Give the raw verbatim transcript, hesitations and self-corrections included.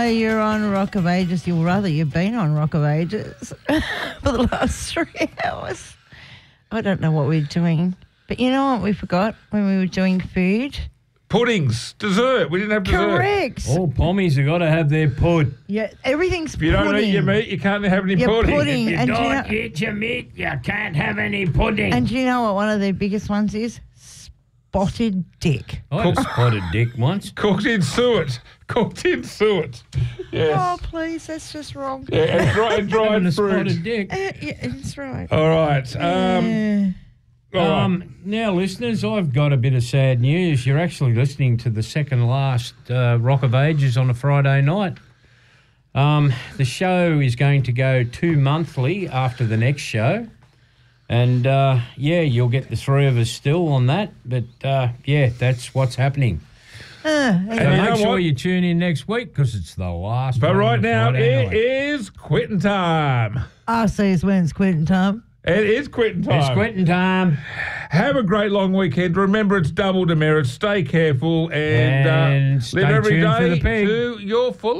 you're on Rock of Ages. You'll rather you've been on Rock of Ages for the last three hours. I don't know what we're doing. But you know what we forgot when we were doing food? Puddings, dessert. We didn't have dessert. Correct. All pommies have got to have their pud. Yeah, everything's If you don't pudding. eat your meat, you can't have any Your pudding. pudding. If you And do you don't know- eat your meat, you can't have any pudding. And do you know what one of their biggest ones is? Spotted dick. I had a spotted dick once. Cooked in suet. Cooked in suet. Yes. Oh, please, that's just wrong. Yeah, and dry, and dried Having a fruit. spotted dick. Uh, yeah, that's right. All right. Um, Yeah. all right. Um, now, listeners, I've got a bit of sad news. You're actually listening to the second last uh, Rock of Ages on a Friday night. Um, the show is going to go two monthly after the next show. And, uh, yeah, you'll get the three of us still on that. But, uh, yeah, that's what's happening. Uh, So And you make know sure what? you tune in next week because it's the last But one on right the now, Friday it night. is quitting time. I'll see you when it's quitting time. It is quitting time. It's quitting time. Have a great long weekend. Remember, it's double demerit. Stay careful and, And uh, stay live every tuned for day the pig. to your full.